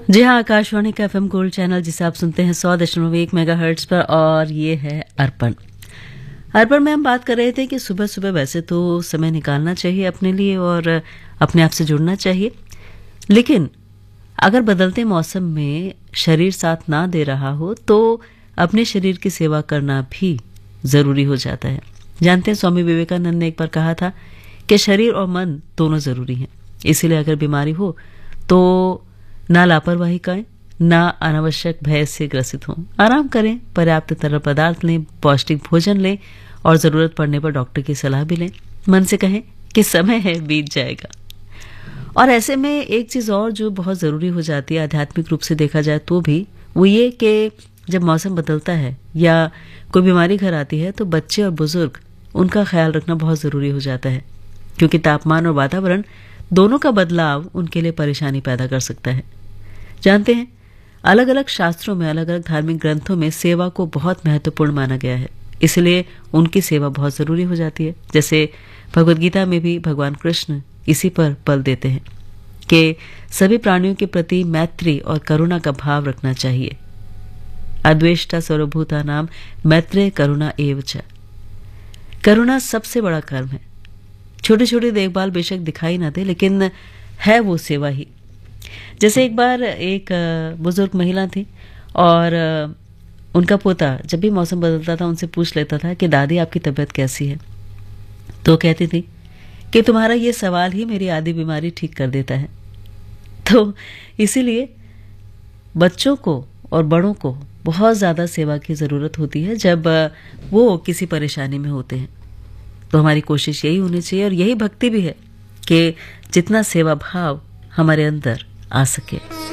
जी हाँ, आकाशवाणी का FM gold channel जिसे आप सुनते हैं 100.1 मेगाहर्ट्ज पर, और ये है अर्पण। अर्पण में हम बात कर रहे थे कि सुबह सुबह वैसे तो समय निकालना चाहिए अपने लिए और अपने आप से जुड़ना चाहिए, लेकिन अगर बदलते मौसम में शरीर साथ ना दे रहा हो तो अपने शरीर की सेवा करना भी जरूरी हो जाता है। जानते हैं, स्वामी विवेकानंद ने एक बार कहा था कि शरीर और मन दोनों जरूरी हैं। इसीलिए अगर बीमारी हो तो ना लापरवाही करें, ना अनावश्यक भय से ग्रसित हों। आराम करें, पर्याप्त तरल पदार्थ लें, पौष्टिक भोजन लें और जरूरत पड़ने पर डॉक्टर की सलाह भी लें। मन से कहें कि समय है, बीत जाएगा। और ऐसे में एक चीज और जो बहुत जरूरी हो जाती है आध्यात्मिक रूप से देखा जाए तो भी, वो ये कि जब मौसम बदलता है या कोई बीमारी घर आती है तो बच्चे और बुजुर्ग, उनका ख्याल रखना बहुत जरूरी हो जाता है, क्योंकि तापमान और वातावरण दोनों का बदलाव उनके लिए परेशानी पैदा कर सकता है। जानते हैं, अलग अलग शास्त्रों में, अलग अलग धार्मिक ग्रंथों में सेवा को बहुत महत्वपूर्ण माना गया है, इसलिए उनकी सेवा बहुत जरूरी हो जाती है। जैसे भगवद गीता में भी भगवान कृष्ण इसी पर बल देते हैं कि सभी प्राणियों के प्रति मैत्री और करुणा का भाव रखना चाहिए। अद्वेष्टा सर्वभूता नाम मैत्रेय करुणा एव च। करुणा सबसे बड़ा कर्म है। छोटी छोटी देखभाल बेशक दिखाई ना दे, लेकिन है वो सेवा ही। जैसे एक बार एक बुजुर्ग महिला थी और उनका पोता जब भी मौसम बदलता था उनसे पूछ लेता था कि दादी आपकी तबीयत कैसी है। तो कहती थी कि तुम्हारा ये सवाल ही मेरी आधी बीमारी ठीक कर देता है। तो इसीलिए बच्चों को और बड़ों को बहुत ज्यादा सेवा की जरूरत होती है जब वो किसी परेशानी में होते हैं। तो हमारी कोशिश यही होनी चाहिए और यही भक्ति भी है कि जितना सेवा भाव हमारे अंदर आ सके।